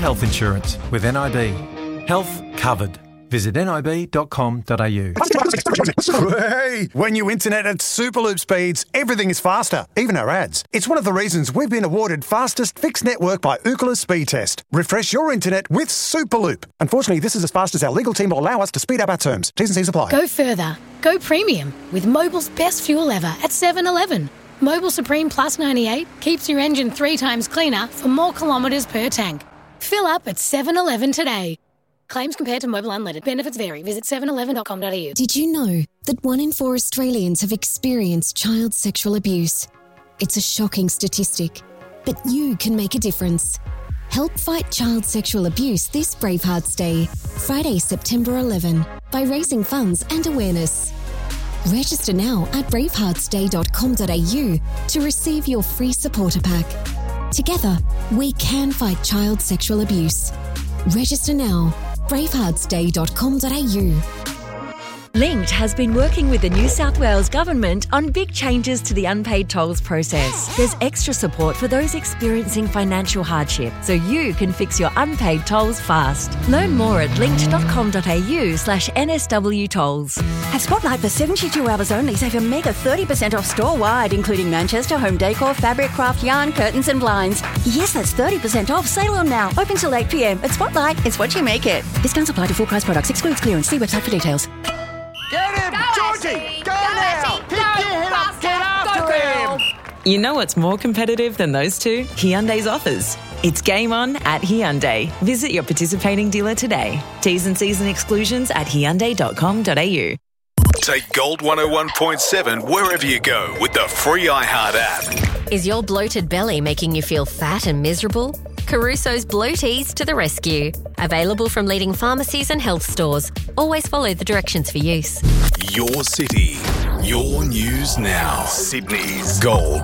health insurance with NIB. Health covered. Visit nib.com.au. Hey, when you internet at Superloop speeds, everything is faster, even our ads. It's one of the reasons we've been awarded fastest fixed network by Ookla Speed Test. Refresh your internet with Superloop. Unfortunately, this is as fast as our legal team will allow us to speed up our terms. T's and C's apply. Go further. Go premium with Mobil's best fuel ever at 7-Eleven. Mobil Supreme Plus 98 keeps your engine 3 times cleaner for more kilometres per tank. Fill up at 7-Eleven today. Claims compared to Mobil Unleaded. Benefits vary. Visit 711.com.au. Did you know that 1 in 4 Australians have experienced child sexual abuse? It's a shocking statistic, but you can make a difference. Help fight child sexual abuse this Bravehearts Day, Friday, September 11, by raising funds and awareness. Register now at braveheartsday.com.au to receive your free supporter pack. Together, we can fight child sexual abuse. Register now. braveheartsday.com.au. Linked has been working with the New South Wales Government on big changes to the unpaid tolls process. There's extra support for those experiencing financial hardship, so you can fix your unpaid tolls fast. Learn more at linked.com.au/NSW tolls. At Spotlight for 72 hours only, save a mega 30% off store-wide, including Manchester, home decor, fabric, craft, yarn, curtains and blinds. Yes, that's 30% off. Sale on now. Open till 8 p.m. At Spotlight, it's what you make it. Discounts apply to full price products. Excludes clearance. See website for details. Get him! Go, Georgie! Ashley. Go now! Pick your head up! Get after him! You know what's more competitive than those two? Hyundai's offers. It's game on at Hyundai. Visit your participating dealer today. T's and C's and exclusions at hyundai.com.au. Take Gold 101.7 wherever you go with the free iHeart app. Is your bloated belly making you feel fat and miserable? Caruso's Bloaties to the rescue. Available from leading pharmacies and health stores. Always follow the directions for use. Your city, your news now. Sydney's Gold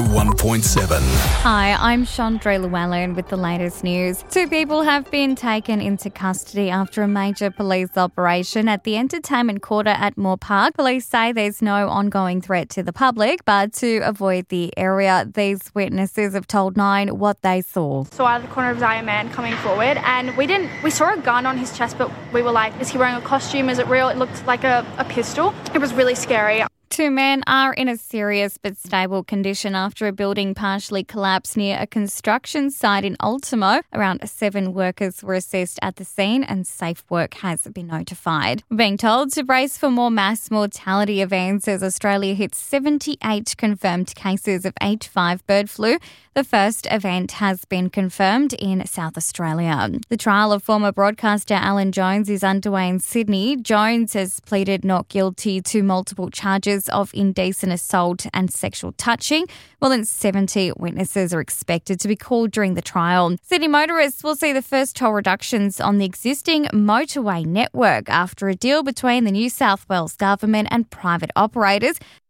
101.7. Hi, I'm Chandra Llewellyn with the latest news. 2 people have been taken into custody after a major police operation at the entertainment quarter at Moore Park. Police say there's no ongoing threat to the public, but to avoid the area, these witnesses have told Nine what they saw. So out of the corner of his eye, a man coming forward, and we saw a gun on his chest, but we were like, is he wearing a costume? Is it real? It looked like a pistol. It was really scary. 2 men are in a serious but stable condition after a building partially collapsed near a construction site in Ultimo. Around 7 workers were assessed at the scene and safe work has been notified. We're being told to brace for more mass mortality events as Australia hits 78 confirmed cases of H5 bird flu. The first event has been confirmed in South Australia. The trial of former broadcaster Alan Jones is underway in Sydney. Jones has pleaded not guilty to multiple charges of indecent assault and sexual touching. More than 70 witnesses are expected to be called during the trial. Sydney motorists will see the first toll reductions on the existing motorway network after a deal between the New South Wales Government and private operators.